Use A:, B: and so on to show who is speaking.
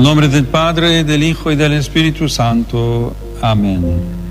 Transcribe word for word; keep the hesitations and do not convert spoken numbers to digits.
A: Nel nome del Padre, dell'Hijo e dell'Espíritu Santo. Amén.